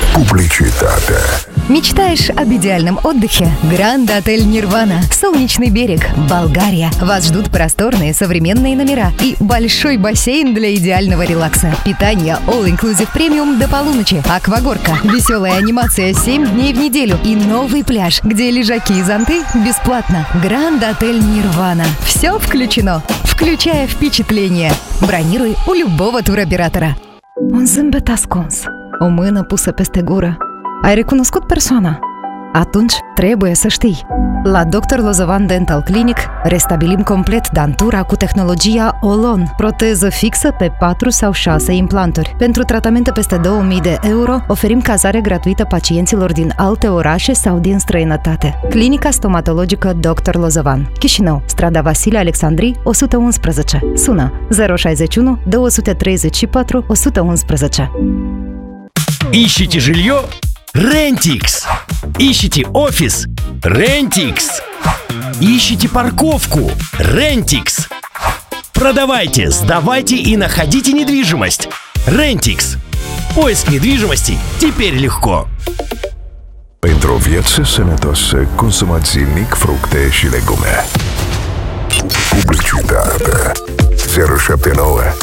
Publicitate. Мечтаешь об идеальном отдыхе? Гранд Отель Нирвана, Солнечный берег, Болгария. Вас ждут просторные современные номера и большой бассейн для идеального релакса. Питание All-Inclusive Premium до полуночи. Аквагорка, веселая анимация 7 дней в неделю и новый пляж, где лежаки и зонты бесплатно. Гранд Отель Нирвана. Все включено, включая впечатление. Bronirui у любого туроператора. Un zâmbet ascuns, o mână pusă peste gură. Ai recunoscut persoana? Atunci trebuie să știi. La Dr. Lozovan Dental Clinic restabilim complet dantura cu tehnologia Olon, proteză fixă pe 4 sau 6 implanturi. Pentru tratamente peste 2000 de euro, oferim cazare gratuită pacienților din alte orașe sau din străinătate. Clinica stomatologică Dr. Lozovan, Chișinău, strada Vasile Alexandrii, 111. Sună 061 234 111. Ищите жилье? Рентикс! Ищите офис? Рентикс! Ищите парковку? Рентикс! Продавайте, сдавайте и находите недвижимость. Рентикс! Поиск недвижимости теперь lегко. Pentru o viață sănătoasă, consumați zilnic fructe și legume. Publicitate 079